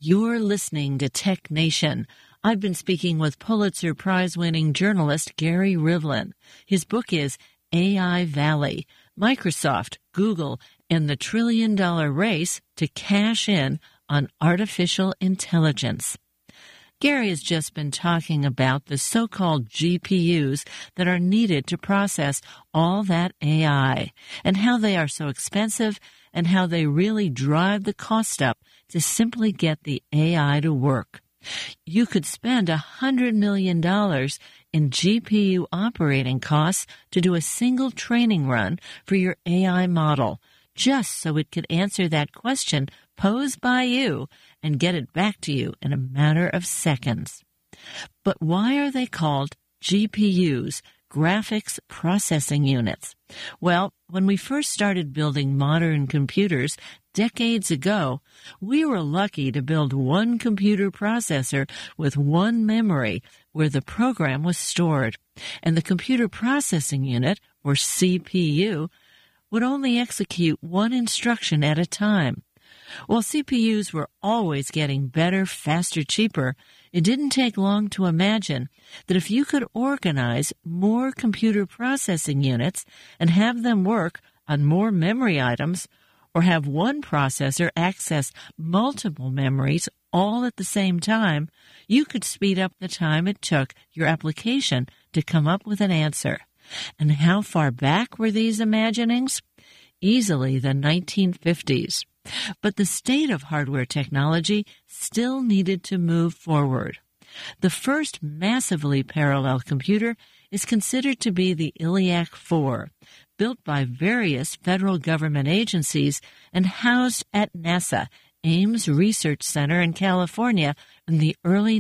You're listening to Tech Nation. I've been speaking with Pulitzer Prize-winning journalist Gary Rivlin. His book is AI Valley, Microsoft, Google, and the trillion-dollar race to cash in on artificial intelligence. Gary has just been talking about the so-called GPUs that are needed to process all that AI and how they are so expensive and how they really drive the cost up to simply get the AI to work. You could spend $100 million in GPU operating costs to do a single training run for your AI model, just so it could answer that question posed by you and get it back to you in a matter of seconds. But why are they called GPUs, graphics processing units? Well, when we first started building modern computers decades ago, we were lucky to build one computer processor with one memory where the program was stored, and the computer processing unit, or CPU, would only execute one instruction at a time. While CPUs were always getting better, faster, cheaper, it didn't take long to imagine that if you could organize more computer processing units and have them work on more memory items, or have one processor access multiple memories all at the same time, you could speed up the time it took your application to come up with an answer. And how far back were these imaginings? Easily the 1950s. But the state of hardware technology still needed to move forward. The first massively parallel computer is considered to be the ELIAC 4, built by various federal government agencies and housed at NASA Ames Research Center in California in the early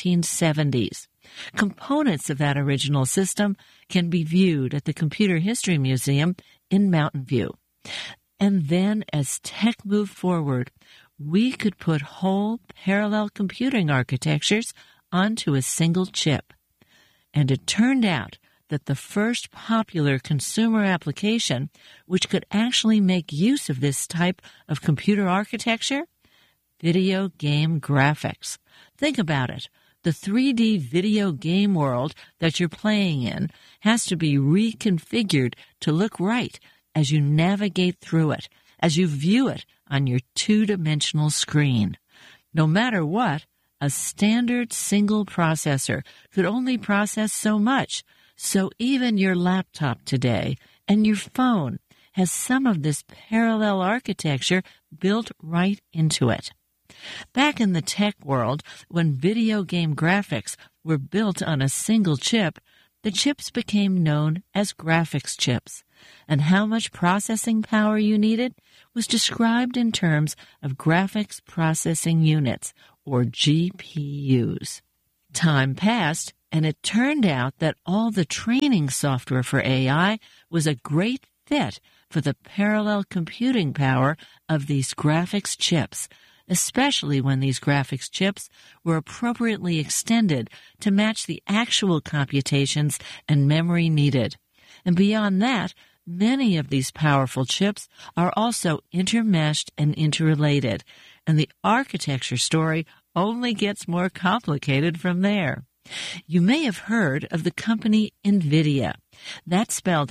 1970s. Components of that original system can be viewed at the Computer History Museum in Mountain View. And then, as tech moved forward, we could put whole parallel computing architectures onto a single chip. And it turned out that the first popular consumer application which could actually make use of this type of computer architecture? Video game graphics. Think about it. The 3D video game world that you're playing in has to be reconfigured to look right as you navigate through it, as you view it on your two-dimensional screen. No matter what, a standard single processor could only process so much, so even your laptop today and your phone has some of this parallel architecture built right into it. Back in the tech world, when video game graphics were built on a single chip, the chips became known as graphics chips, and how much processing power you needed was described in terms of graphics processing units, or GPUs. Time passed, and it turned out that all the training software for AI was a great fit for the parallel computing power of these graphics chips, especially when these graphics chips were appropriately extended to match the actual computations and memory needed. And beyond that, many of these powerful chips are also intermeshed and interrelated, and the architecture story only gets more complicated from there. You may have heard of the company NVIDIA. That's spelled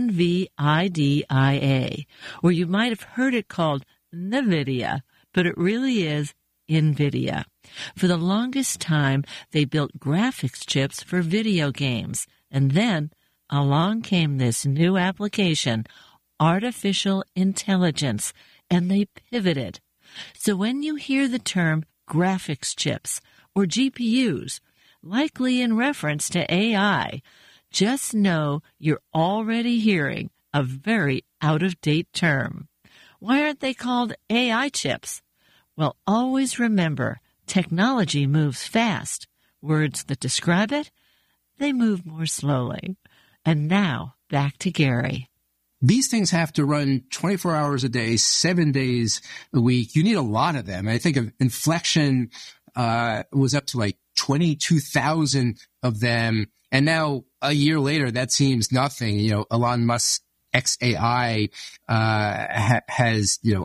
NVIDIA, or you might have heard it called NVIDIA, but it really is NVIDIA. For the longest time, they built graphics chips for video games, and then along came this new application, artificial intelligence, and they pivoted. So when you hear the term graphics chips or GPUs, likely in reference to AI, just know you're already hearing a very out-of-date term. Why aren't they called AI chips? Well, always remember, technology moves fast. Words that describe it, they move more slowly. And now, back to Gary. These things have to run 24 hours a day, 7 days a week. You need a lot of them. I think of Inflection was up to like 22,000 of them. And now, a year later, that seems nothing. You know, Elon Musk's XAI has,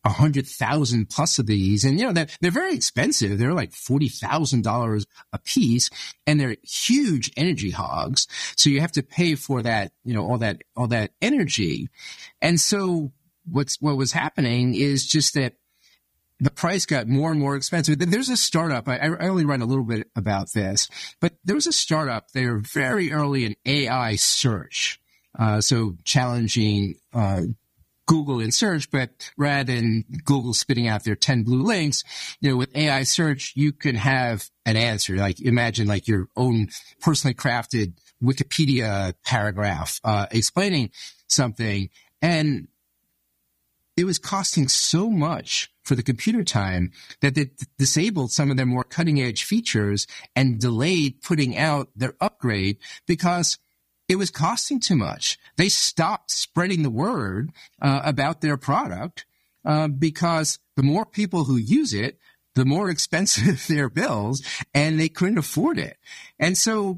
100,000 plus of these. And, they're very expensive. They're like $40,000 a piece, and they're huge energy hogs. So you have to pay for that, all that energy. And so what was happening is just that the price got more and more expensive. There's a startup. I only read a little bit about this, but there was a startup. They were very early in AI search. So challenging, Google in search, but rather than Google spitting out their 10 blue links, with AI search, you can have an answer. Like imagine like your own personally crafted Wikipedia paragraph, explaining something. And it was costing so much for the computer time that they disabled some of their more cutting edge features and delayed putting out their upgrade because it was costing too much. They stopped spreading the word about their product because the more people who use it, the more expensive their bills, and they couldn't afford it. And so,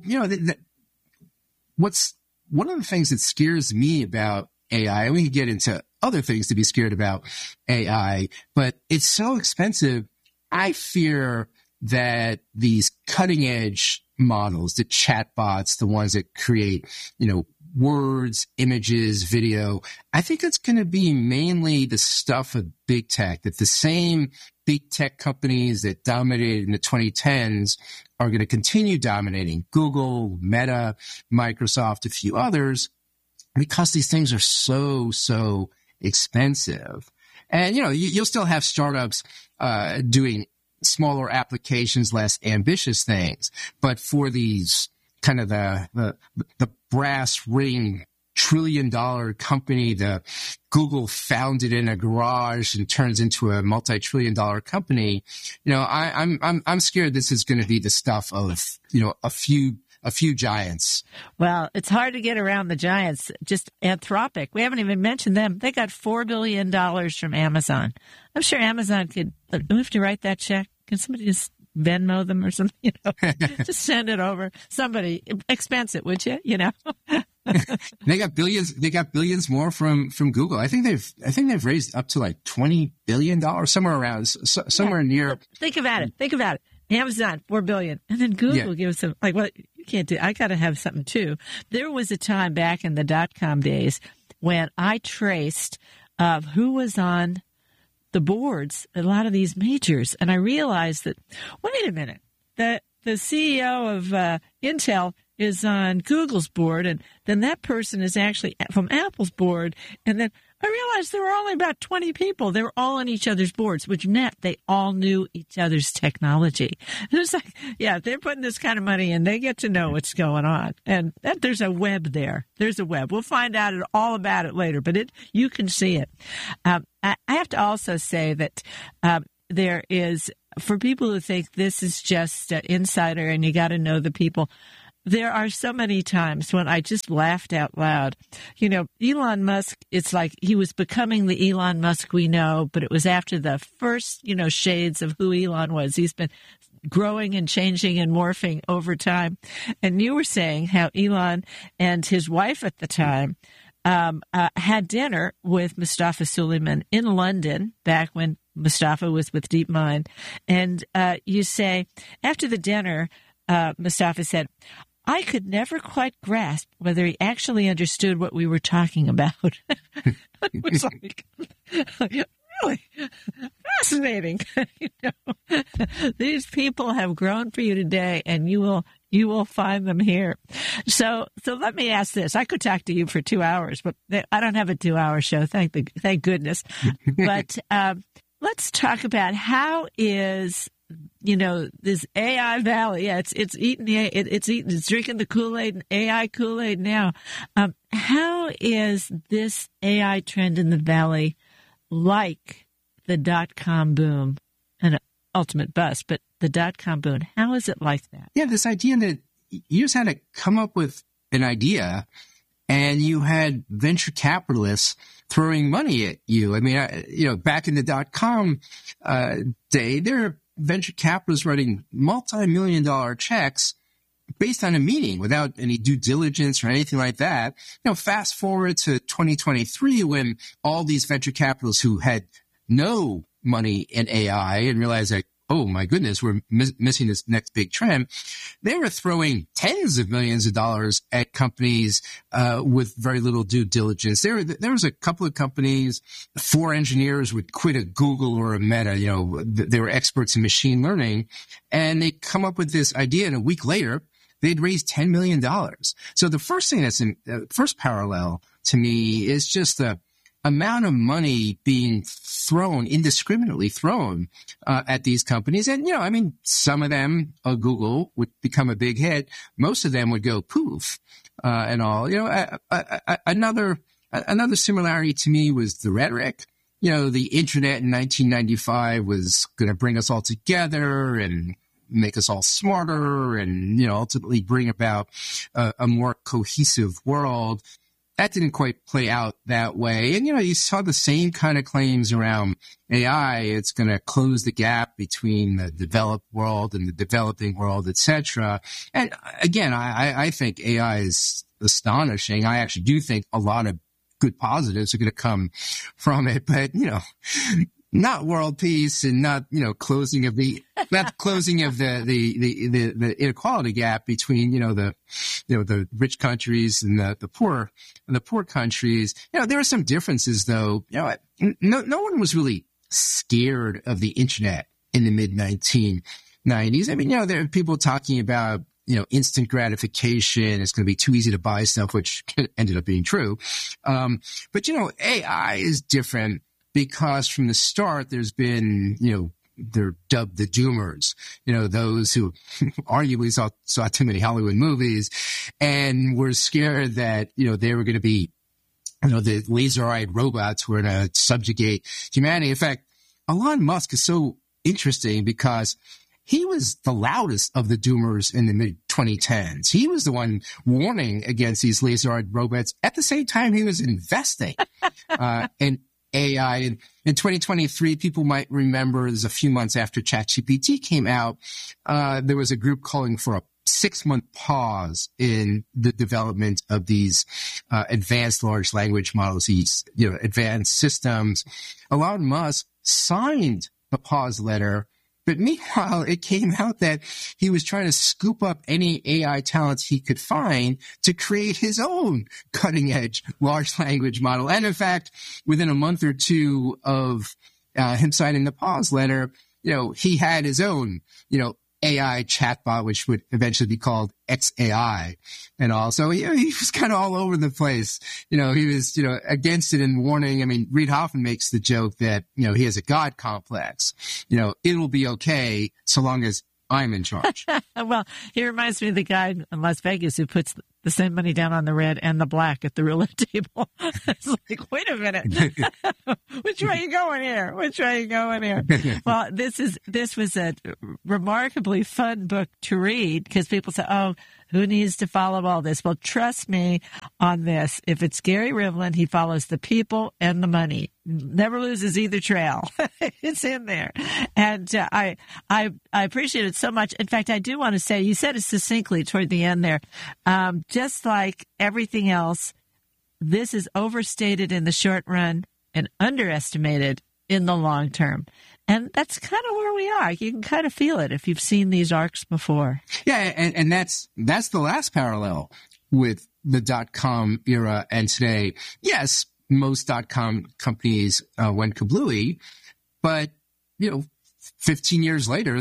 what's one of the things that scares me about AI, and we can get into other things to be scared about AI, but it's so expensive. I fear that these cutting edge models, the chatbots, the ones that create, words, images, video, I think it's going to be mainly the stuff of big tech, that the same big tech companies that dominated in the 2010s are going to continue dominating. Google, Meta, Microsoft, a few others, because these things are so expensive. And, you'll still have startups doing smaller applications, less ambitious things. But for these kind of the brass ring $1 trillion company, the Google founded in a garage and turns into a multi-trillion-dollar company, I'm scared this is going to be the stuff of, a few giants. Well, it's hard to get around the giants. Just Anthropic. We haven't even mentioned them. They got $4 billion from Amazon. I'm sure Amazon could, do we have to write that check? Can somebody just Venmo them or something? Just send it over. Somebody expense it, would you? They got billions more from Google. I think they've raised up to like $20 billion, somewhere around, somewhere near. Think about it. Amazon, $4 billion. And then Google gives them, you can't do, I got to have something too. There was a time back in the .com days when I traced who was on the boards at a lot of these majors. And I realized that, wait a minute, that the CEO of Intel is on Google's board, and then that person is actually from Apple's board. And then I realized there were only about 20 people. They were all on each other's boards, which meant they all knew each other's technology. It was like, they're putting this kind of money in. They get to know what's going on. And there's a web there. There's a web. We'll find out all about it later, but you can see it. I have to also say that there is, for people who think this is just insider and you got to know the people, there are so many times when I just laughed out loud. Elon Musk, it's like he was becoming the Elon Musk we know, but it was after the first, shades of who Elon was. He's been growing and changing and morphing over time. And you were saying how Elon and his wife at the time had dinner with Mustafa Suleyman in London back when Mustafa was with DeepMind. And you say, after the dinner, Mustafa said, I could never quite grasp whether he actually understood what we were talking about. It was like, really fascinating. These people have grown for you today, and you will find them here. So let me ask this. I could talk to you for 2 hours, but I don't have a 2-hour show. Thank goodness. But let's talk about how is this AI Valley. Yeah, it's drinking the Kool-Aid, AI Kool-Aid now. How is this AI trend in the Valley like the .com boom and ultimate bust, but the .com boom? How is it like that? Yeah, this idea that you just had to come up with an idea and you had venture capitalists throwing money at you. I mean, back in the .com day, there are venture capitalists writing multi-million-dollar checks based on a meeting without any due diligence or anything like that. Fast forward to 2023 when all these venture capitalists who had no money in AI and realized that, oh my goodness, we're missing this next big trend. They were throwing tens of millions of dollars at companies with very little due diligence. There was a couple of companies, 4 engineers would quit a Google or a Meta. You know, they were experts in machine learning, and they come up with this idea, and a week later, they'd raised $10 million. So the first thing first parallel to me is just the amount of money being indiscriminately thrown at these companies. And, you know, I mean, some of them, Google, would become a big hit. Most of them would go poof and all. You know, another similarity to me was the rhetoric. You know, the internet in 1995 was going to bring us all together and make us all smarter and, you know, ultimately bring about a more cohesive world. That didn't quite play out that way. And, you know, you saw the same kind of claims around AI. It's going to close the gap between the developed world and the developing world, et cetera. And again, I think AI is astonishing. I actually do think a lot of good positives are going to come from it. But, you know, not world peace and not, you know, closing of the inequality gap between, the rich countries and the poor countries. You know, there are some differences though. You know, no one was really scared of the internet in the mid 1990s. I mean, you know, there are people talking about, you know, instant gratification. It's going to be too easy to buy stuff, which ended up being true. But, you know, AI is different because from the start, there's been, you know, they're dubbed the doomers, you know, those who arguably saw too many Hollywood movies and were scared that, you know, they were going to be, you know, the laser-eyed robots were going to subjugate humanity. In fact, Elon Musk is so interesting because he was the loudest of the doomers in the mid-2010s. He was the one warning against these laser-eyed robots at the same time he was investing in AI. And in 2023, people might remember, there's a few months after ChatGPT came out, there was a group calling for a 6-month pause in the development of these advanced large language models, these, you know, advanced systems. Elon Musk signed the pause letter, but meanwhile, it came out that he was trying to scoop up any AI talents he could find to create his own cutting-edge large language model. And in fact, within a month or two of him signing the pause letter, you know, he had his own, you know, AI chatbot, which would eventually be called XAI and all. So, you know, he was kind of all over the place. You know, he was, you know, against it and warning. I mean, Reid Hoffman makes the joke that, you know, he has a God complex. You know, it'll be okay so long as I'm in charge. Well, he reminds me of the guy in Las Vegas who puts the same money down on the red and the black at the roulette table. It's like, wait a minute. Which way are you going here? Which way are you going here? Well, this was a remarkably fun book to read because people say, oh, who needs to follow all this? Well, trust me on this. If it's Gary Rivlin, he follows the people and the money. Never loses either trail. It's in there. And I appreciate it so much. In fact, I do want to say, you said it succinctly toward the end there. Just like everything else, this is overstated in the short run and underestimated in the long term. And that's kind of where we are. You can kind of feel it if you've seen these arcs before. Yeah, and that's the last parallel with the .com era and today. Yes, most .com companies went kablooey, but, you know, 15 years later,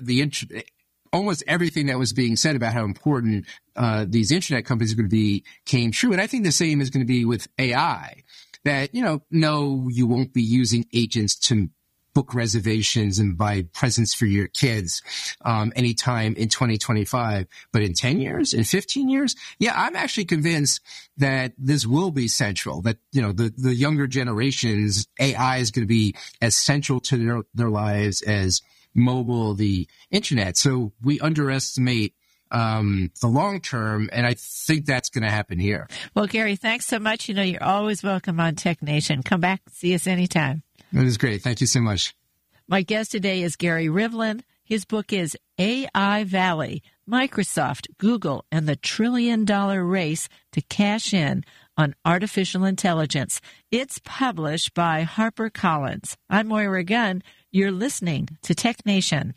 almost everything that was being said about how important these internet companies are going to be came true. And I think the same is going to be with AI. That, you know, no, you won't be using agents to book reservations and buy presents for your kids anytime in 2025. But in 10 years, in 15 years, yeah, I'm actually convinced that this will be central, that, you know, the younger generations, AI is going to be as central to their lives as mobile, the internet. So we underestimate the long term, and I think that's going to happen here. Well, Gary, thanks so much. You know, you're always welcome on Tech Nation. Come back, see us anytime. That is great. Thank you so much. My guest today is Gary Rivlin. His book is AI Valley, Microsoft, Google, and the $1 trillion race to cash in on artificial intelligence. It's published by HarperCollins. I'm Moira Gunn. You're listening to Tech Nation.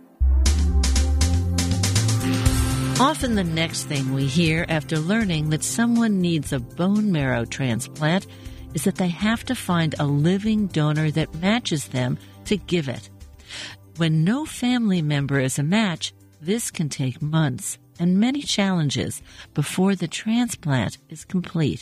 Often the next thing we hear after learning that someone needs a bone marrow transplant is that they have to find a living donor that matches them to give it. When no family member is a match, this can take months and many challenges before the transplant is complete.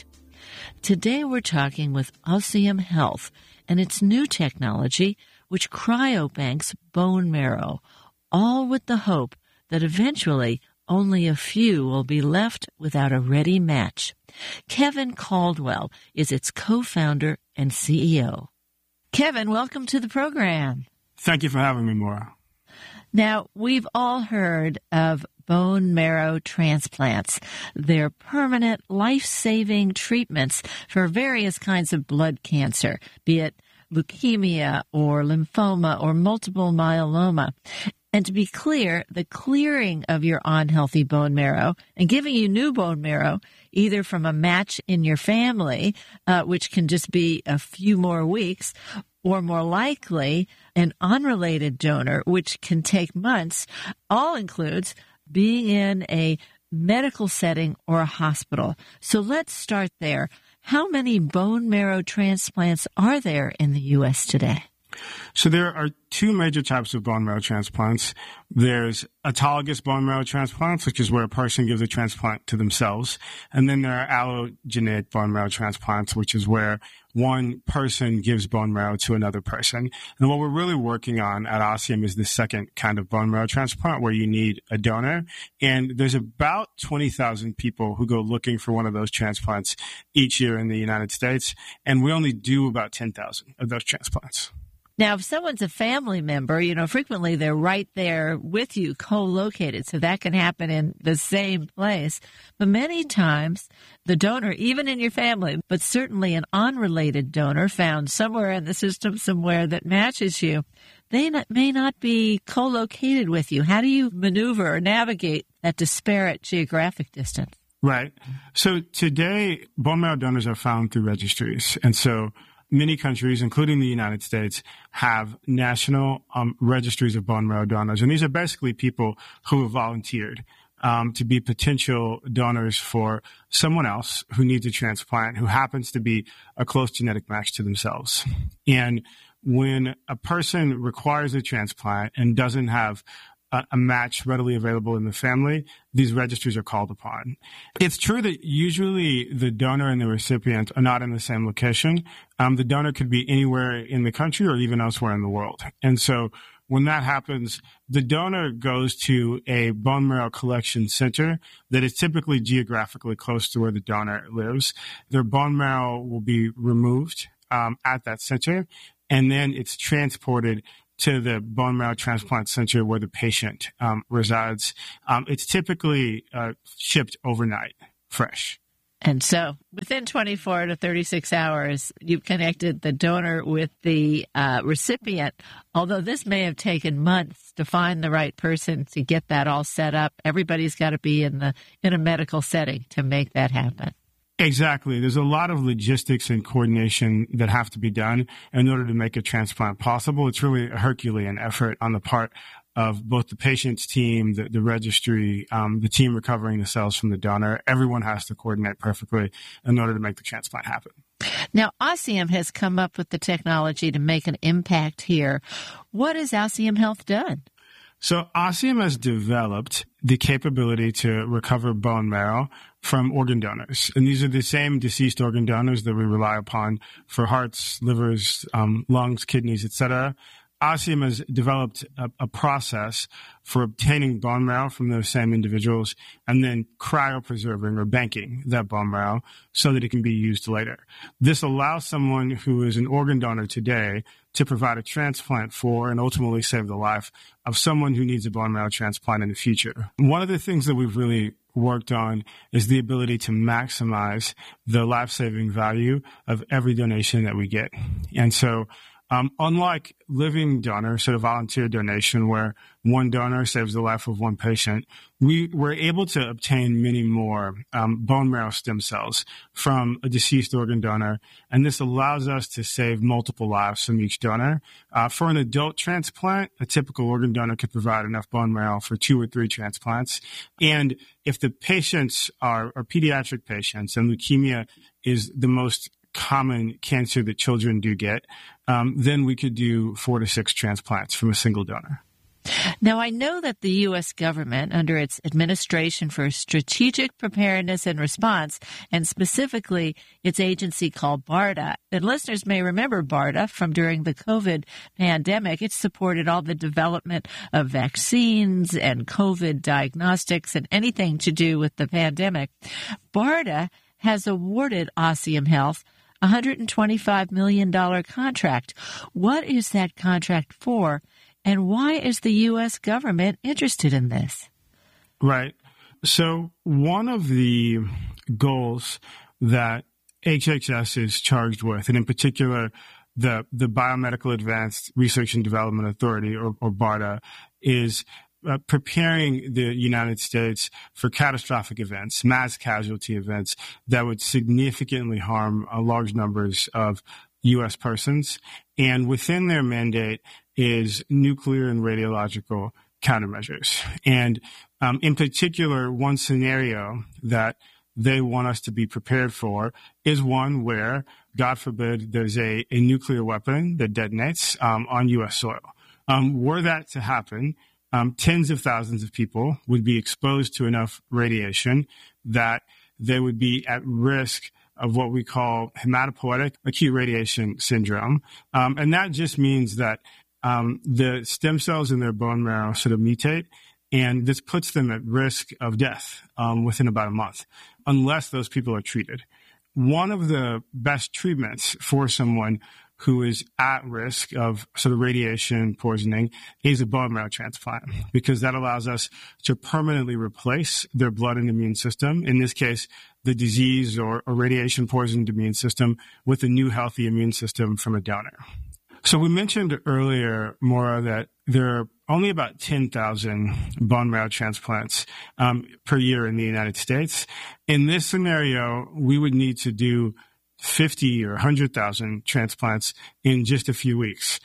Today we're talking with Ossium Health and its new technology, which cryobanks bone marrow, all with the hope that eventually only a few will be left without a ready match. Kevin Caldwell is its co-founder and CEO. Kevin, welcome to the program. Thank you for having me, Maura. Now, we've all heard of bone marrow transplants. They're permanent, life-saving treatments for various kinds of blood cancer, be it leukemia or lymphoma or multiple myeloma. And to be clear, the clearing of your unhealthy bone marrow and giving you new bone marrow, either from a match in your family, which can just be a few more weeks, or more likely an unrelated donor, which can take months, all includes being in a medical setting or a hospital. So let's start there. How many bone marrow transplants are there in the U.S. today? So there are two major types of bone marrow transplants. There's autologous bone marrow transplants, which is where a person gives a transplant to themselves. And then there are allogeneic bone marrow transplants, which is where one person gives bone marrow to another person. And what we're really working on at Ossium is the second kind of bone marrow transplant where you need a donor. And there's about 20,000 people who go looking for one of those transplants each year in the United States. And we only do about 10,000 of those transplants. Now, if someone's a family member, frequently they're right there with you, co-located, so that can happen in the same place. But many times, the donor, even in your family, but certainly an unrelated donor found somewhere in the system somewhere that matches you, they may not be co-located with you. How do you maneuver or navigate that disparate geographic distance? Right. So today, bone marrow donors are found through registries. And so many countries, including the United States, have national registries of bone marrow donors. And these are basically people who have volunteered to be potential donors for someone else who needs a transplant, who happens to be a close genetic match to themselves. And when a person requires a transplant and doesn't have a match readily available in the family, these registries are called upon. It's true that usually the donor and the recipient are not in the same location. The donor could be anywhere in the country or even elsewhere in the world. And so when that happens, the donor goes to a bone marrow collection center that is typically geographically close to where the donor lives. Their bone marrow will be removed at that center, and then it's transported to the bone marrow transplant center where the patient resides. It's typically shipped overnight, fresh. And so within 24 to 36 hours, you've connected the donor with the recipient, although this may have taken months to find the right person to get that all set up. Everybody's got to be in a medical setting to make that happen. Exactly. There's a lot of logistics and coordination that have to be done in order to make a transplant possible. It's really a Herculean effort on the part of both the patient's team, the registry, the team recovering the cells from the donor. Everyone has to coordinate perfectly in order to make the transplant happen. Now, Ossium has come up with the technology to make an impact here. What has Ossium Health done? So Ossium has developed the capability to recover bone marrow from organ donors. And these are the same deceased organ donors that we rely upon for hearts, livers, lungs, kidneys, etc. Ossium has developed a process for obtaining bone marrow from those same individuals and then cryopreserving or banking that bone marrow so that it can be used later. This allows someone who is an organ donor today to provide a transplant for and ultimately save the life of someone who needs a bone marrow transplant in the future. One of the things that we've really worked on is the ability to maximize the life-saving value of every donation that we get. And so Unlike living donor, sort of volunteer donation, where one donor saves the life of one patient, we were able to obtain many more bone marrow stem cells from a deceased organ donor, and this allows us to save multiple lives from each donor. For an adult transplant, a typical organ donor could provide enough bone marrow for 2 or 3 transplants. And if the patients are pediatric patients, and leukemia is the most common cancer that children do get, then we could do 4 to 6 transplants from a single donor. Now, I know that the U.S. government, under its Administration for Strategic Preparedness and Response, and specifically its agency called BARDA, and listeners may remember BARDA from during the COVID pandemic. It supported all the development of vaccines and COVID diagnostics and anything to do with the pandemic. BARDA has awarded Ossium Health a $125 million contract. What is that contract for? And why is the U.S. government interested in this? Right. So one of the goals that HHS is charged with, and in particular the Biomedical Advanced Research and Development Authority, or BARDA, is preparing the United States for catastrophic events, mass casualty events that would significantly harm large numbers of U.S. persons. And within their mandate is nuclear and radiological countermeasures. And in particular, one scenario that they want us to be prepared for is one where, God forbid, there's a nuclear weapon that detonates on U.S. soil. Were that to happen, tens of thousands of people would be exposed to enough radiation that they would be at risk of what we call hematopoietic acute radiation syndrome. And that just means that the stem cells in their bone marrow sort of mutate, and this puts them at risk of death within about a month, unless those people are treated. One of the best treatments for someone who is at risk of sort of radiation poisoning is a bone marrow transplant, because that allows us to permanently replace their blood and immune system, in this case, the disease or radiation poisoned immune system, with a new healthy immune system from a donor. So we mentioned earlier, Maura, that there are only about 10,000 bone marrow transplants per year in the United States. In this scenario, we would need to do 50 or 100,000 transplants in just a few weeks.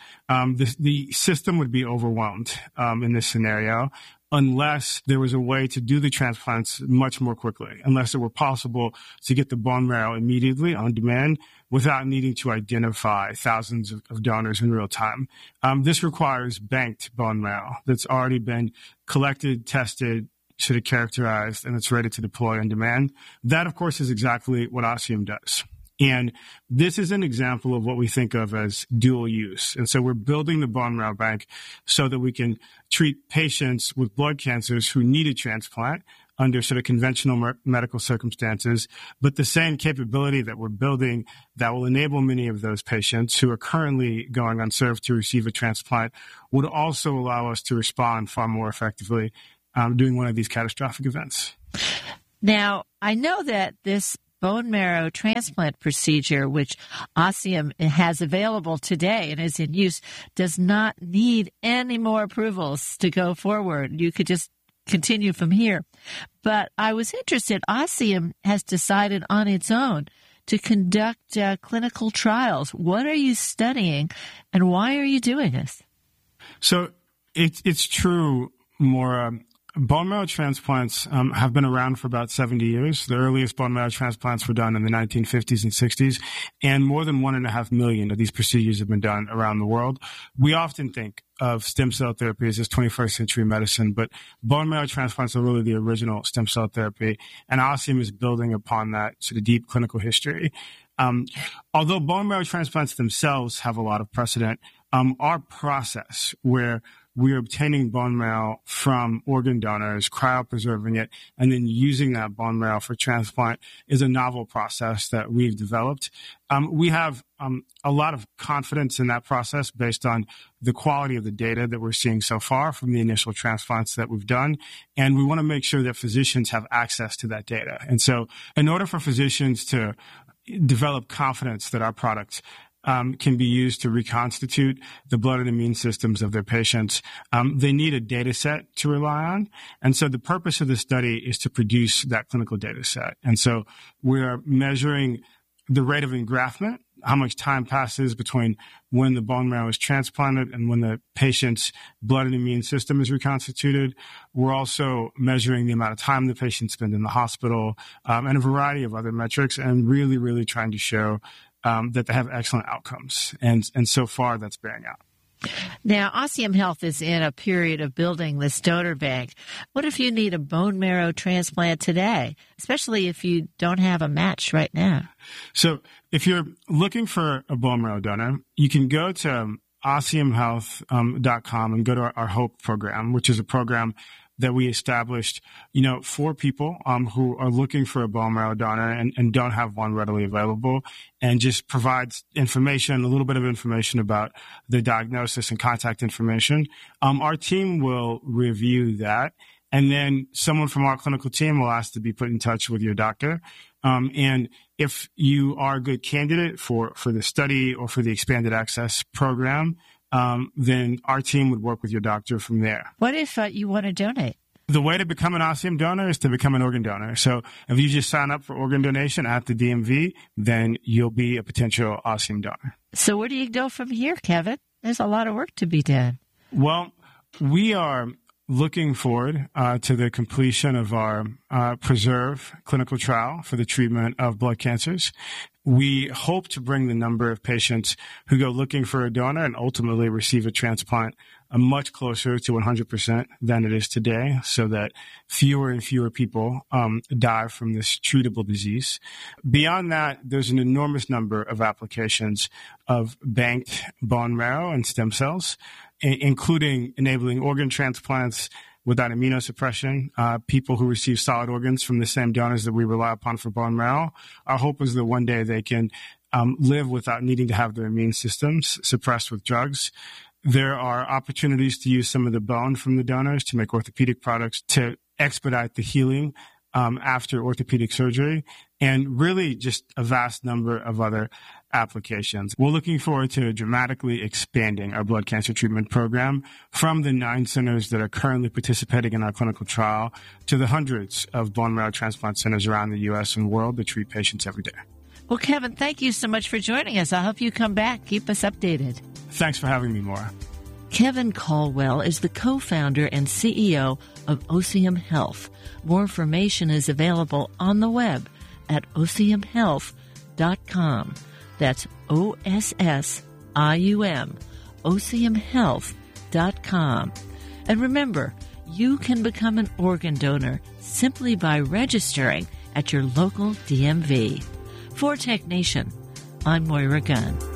The system would be overwhelmed in this scenario, unless there was a way to do the transplants much more quickly, unless it were possible to get the bone marrow immediately on demand without needing to identify thousands of donors in real time. This requires banked bone marrow that's already been collected, tested, sort of characterized, and it's ready to deploy on demand. That, of course, is exactly what Ossium does. And this is an example of what we think of as dual use. And so we're building the bone marrow bank so that we can treat patients with blood cancers who need a transplant under sort of conventional medical circumstances, but the same capability that we're building that will enable many of those patients who are currently going unserved to receive a transplant would also allow us to respond far more effectively during one of these catastrophic events. Now, I know that this bone marrow transplant procedure, which Ossium has available today and is in use, does not need any more approvals to go forward. You could just continue from here. But I was interested, Ossium has decided on its own to conduct clinical trials. What are you studying, and why are you doing this? So it's true, Maura. Bone marrow transplants have been around for about 70 years. The earliest bone marrow transplants were done in the 1950s and 60s, and more than 1.5 million of these procedures have been done around the world. We often think of stem cell therapy as 21st century medicine, but bone marrow transplants are really the original stem cell therapy, and Ossium is building upon that sort of deep clinical history. Although bone marrow transplants themselves have a lot of precedent, our process where we're obtaining bone marrow from organ donors, cryopreserving it, and then using that bone marrow for transplant is a novel process that we've developed. We have a lot of confidence in that process based on the quality of the data that we're seeing so far from the initial transplants that we've done. And we want to make sure that physicians have access to that data. And so in order for physicians to develop confidence that our product can be used to reconstitute the blood and immune systems of their patients. They need a data set to rely on. And so the purpose of the study is to produce that clinical data set. And so we're measuring the rate of engraftment, how much time passes between when the bone marrow is transplanted and when the patient's blood and immune system is reconstituted. We're also measuring the amount of time the patient spends in the hospital, and a variety of other metrics, and really, really trying to show that they have excellent outcomes. And so far, that's bearing out. Now, Ossium Health is in a period of building this donor bank. What if you need a bone marrow transplant today, especially if you don't have a match right now? So if you're looking for a bone marrow donor, you can go to ossiumhealth.com and go to our HOPE program, which is a program that we established, for people who are looking for a bone marrow donor and don't have one readily available, and just provides information, a little bit of information about the diagnosis and contact information. Our team will review that, and then someone from our clinical team will ask to be put in touch with your doctor. And if you are a good candidate for the study or for the expanded access program, then our team would work with your doctor from there. What if you want to donate? The way to become an Ossium donor is to become an organ donor. So if you just sign up for organ donation at the DMV, then you'll be a potential Ossium donor. So where do you go from here, Kevin? There's a lot of work to be done. Well, we are looking forward to the completion of our PRESERVE clinical trial for the treatment of blood cancers. We hope to bring the number of patients who go looking for a donor and ultimately receive a transplant much closer to 100% than it is today, so that fewer and fewer people die from this treatable disease. Beyond that, there's an enormous number of applications of banked bone marrow and stem cells, including enabling organ transplants without immunosuppression, people who receive solid organs from the same donors that we rely upon for bone marrow. Our hope is that one day they can live without needing to have their immune systems suppressed with drugs. There are opportunities to use some of the bone from the donors to make orthopedic products to expedite the healing after orthopedic surgery, and really just a vast number of other applications. We're looking forward to dramatically expanding our blood cancer treatment program from the 9 centers that are currently participating in our clinical trial to the hundreds of bone marrow transplant centers around the U.S. and world that treat patients every day. Well, Kevin, thank you so much for joining us. I hope you come back. Keep us updated. Thanks for having me, Maura. Kevin Caldwell is the co-founder and CEO of Ossium Health. More information is available on the web at ossiumhealth.com. That's OSSIUM, ossiumhealth.com. And remember, you can become an organ donor simply by registering at your local DMV. For Tech Nation, I'm Moira Gunn.